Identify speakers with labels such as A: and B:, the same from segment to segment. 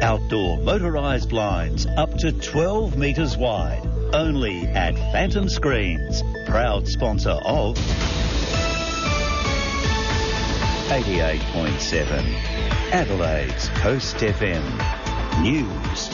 A: Outdoor motorised blinds up to 12 metres wide. Only at Phantom Screens. Proud sponsor of 88.7 Adelaide's Coast FM News.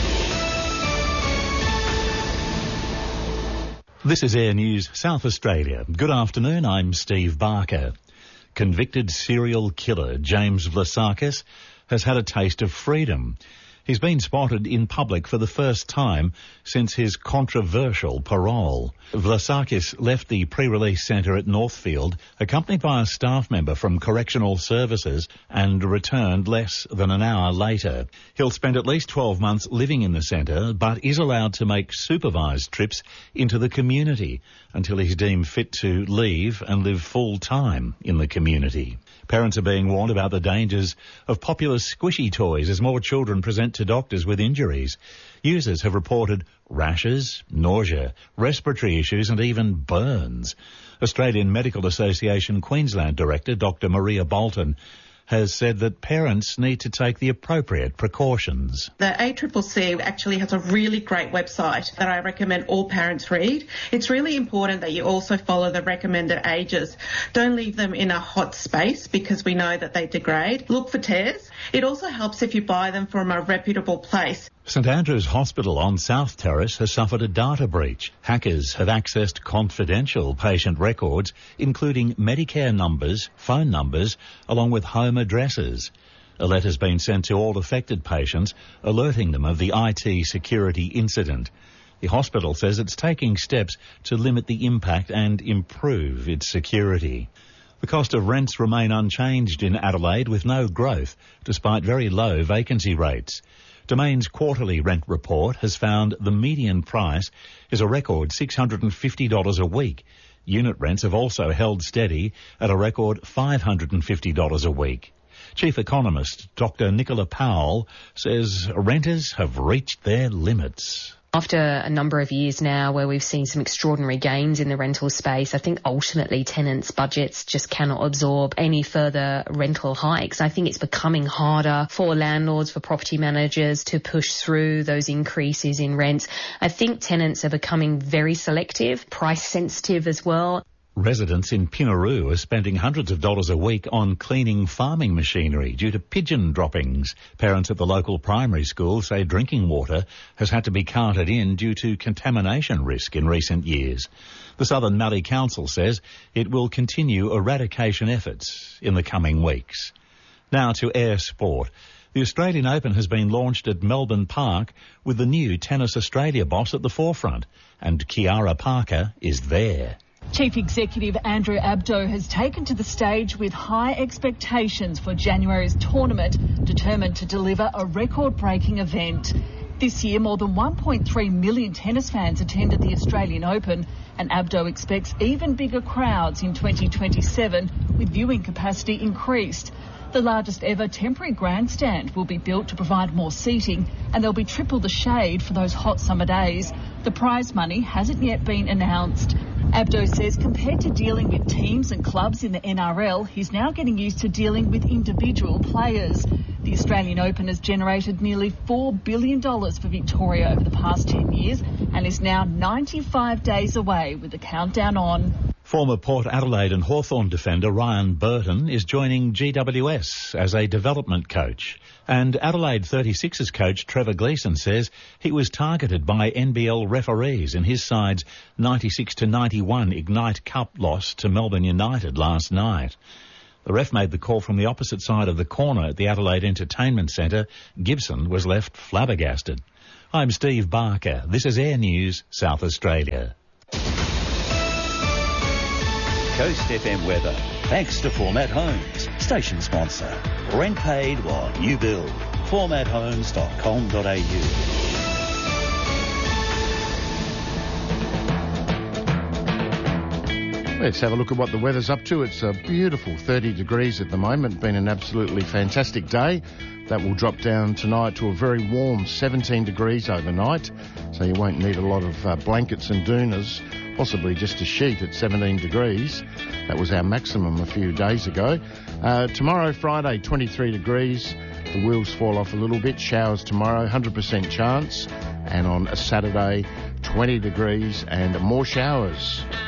B: This is Air News South Australia. Good afternoon, I'm Steve Barker. Convicted serial killer James Vlasakis has had a taste of freedom. He's been spotted in public for the first time since his controversial parole. Vlasakis left the pre-release centre at Northfield, accompanied by a staff member from Correctional Services, and returned less than an hour later. He'll spend at least 12 months living in the centre, but is allowed to make supervised trips into the community until he's deemed fit to leave and live full-time in the community. Parents are being warned about the dangers of popular squishy toys as more children present to doctors with injuries. Users have reported rashes, nausea, respiratory issues and even burns. Australian Medical Association Queensland Director Dr Maria Bolton has said that parents need to take the appropriate precautions.
C: The ACCC actually has a really great website that I recommend all parents read. It's really important that you also follow the recommended ages. Don't leave them in a hot space because we know that they degrade. Look for tears. It also helps if you buy them from a reputable place.
B: St Andrew's Hospital on South Terrace has suffered a data breach. Hackers have accessed confidential patient records, including Medicare numbers, phone numbers, along with home addresses. A letter's been sent to all affected patients, alerting them of the IT security incident. The hospital says it's taking steps to limit the impact and improve its security. The cost of rents remain unchanged in Adelaide with no growth, despite very low vacancy rates. Domain's quarterly rent report has found the median price is a record $650 a week. Unit rents have also held steady at a record $550 a week. Chief Economist Dr Nicola Powell says renters have reached their limits.
D: After a number of years now where we've seen some extraordinary gains in the rental space, I think ultimately tenants' budgets just cannot absorb any further rental hikes. I think it's becoming harder for landlords, for property managers to push through those increases in rents. I think tenants are becoming very selective, price sensitive as well.
B: Residents in Pinaroo are spending hundreds of dollars a week on cleaning farming machinery due to pigeon droppings. Parents at the local primary school say drinking water has had to be carted in due to contamination risk in recent years. The Southern Mallee Council says it will continue eradication efforts in the coming weeks. Now to air sport. The Australian Open has been launched at Melbourne Park with the new Tennis Australia boss at the forefront, and Kiara Parker is there.
E: Chief Executive Andrew Abdo has taken to the stage with high expectations for January's tournament, determined to deliver a record-breaking event. This year, more than 1.3 million tennis fans attended the Australian Open, and Abdo expects even bigger crowds in 2027, with viewing capacity increased. The largest ever temporary grandstand will be built to provide more seating, and there'll be triple the shade for those hot summer days. The prize money hasn't yet been announced. Abdo says compared to dealing with teams and clubs in the NRL, he's now getting used to dealing with individual players. The Australian Open has generated nearly $4 billion for Victoria over the past 10 years and is now 95 days away with the countdown on.
B: Former Port Adelaide and Hawthorn defender Ryan Burton is joining GWS as a development coach. And Adelaide 36ers coach Trevor Gleeson says he was targeted by NBL referees in his side's 96-91 Ignite Cup loss to Melbourne United last night. The ref made the call from the opposite side of the corner at the Adelaide Entertainment Centre. Gibson was left flabbergasted. I'm Steve Barker. This is Air News South Australia.
A: Coast FM weather, thanks to Format Homes, station sponsor. Rent paid while you build. formathomes.com.au.
F: Let's have a look at what the weather's up to. It's a beautiful 30 degrees at the moment. Been an absolutely fantastic day. That will drop down tonight to a very warm 17 degrees overnight. So you won't need a lot of blankets and doonas possibly just a sheet at 17 degrees. That was our maximum a few days ago. Tomorrow, Friday, 23 degrees. The wheels fall off a little bit. Showers tomorrow, 100% chance. And on a Saturday, 20 degrees and more showers.